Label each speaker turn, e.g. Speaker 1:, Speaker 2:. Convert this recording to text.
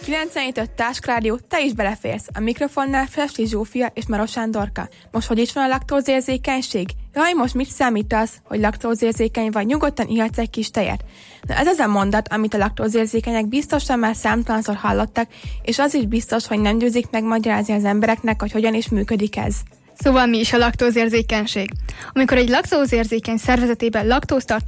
Speaker 1: 97.5 Táskrádió, te is beleférsz. A mikrofonnál Fresli Zsófia és Maros Sándorka. Most hogy is van a laktózérzékenység? Jaj, most mit számítasz, hogy laktózérzékeny vagy, nyugodtan ihatsz egy kis tejet? Na ez az a mondat, amit a laktózérzékenyek biztosan már számtalanszor hallottak, és az is biztos, hogy nem győzik megmagyarázni az embereknek, hogy hogyan is működik ez.
Speaker 2: Szóval mi is a laktózérzékenység? Amikor egy laktózérzékeny szervezetében laktóztartalom